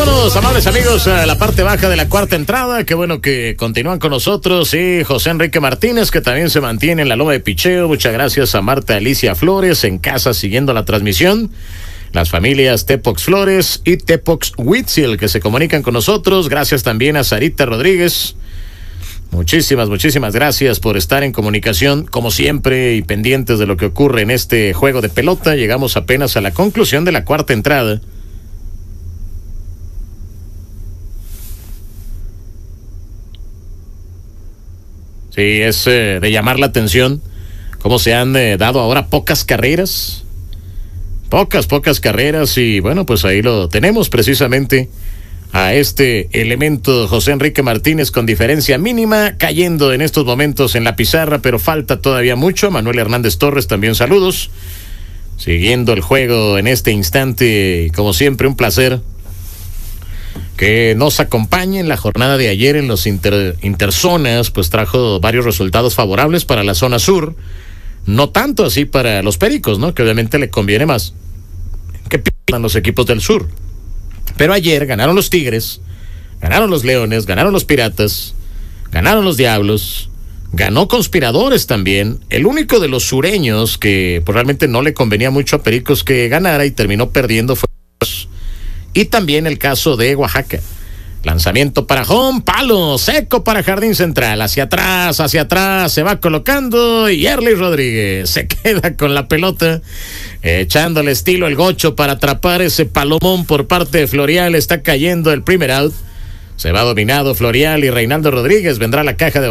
Vámonos, amables amigos, a la parte baja de la cuarta entrada. Qué bueno que continúan con nosotros. Y José Enrique Martínez, que también se mantiene en la loma de picheo. Muchas gracias a Marta Alicia Flores en casa siguiendo la transmisión. Las familias Tepox Flores y Tepox Huitzil que se comunican con nosotros. Gracias también a Sarita Rodríguez. Muchísimas gracias por estar en comunicación, como siempre, y pendientes de lo que ocurre en este juego de pelota. Llegamos apenas a la conclusión de la cuarta entrada. Sí, es de llamar la atención cómo se han dado ahora pocas carreras. Pocas carreras, y bueno, pues ahí lo tenemos precisamente a este elemento José Enrique Martínez con diferencia mínima, cayendo en estos momentos en la pizarra, pero falta todavía mucho. Manuel Hernández Torres, también saludos. Siguiendo el juego en este instante, como siempre, un placer que nos acompañe. En la jornada de ayer en los interzonas, pues trajo varios resultados favorables para la zona sur. No tanto así para los Pericos, ¿no? Que obviamente le conviene más que pierdan los equipos del sur. Pero ayer ganaron los Tigres, ganaron los Leones, ganaron los Piratas, ganaron los Diablos, ganó Conspiradores también. El único de los sureños que pues, realmente no le convenía mucho a Pericos que ganara y terminó perdiendo fue. Y también el caso de Oaxaca. Lanzamiento para home, palo seco para Jardín Central, hacia atrás, se va colocando y Yerly Rodríguez se queda con la pelota, echándole estilo el gocho para atrapar ese palomón por parte de Florial. Está cayendo el primer out, se va dominado Florial y Reinaldo Rodríguez vendrá a la caja de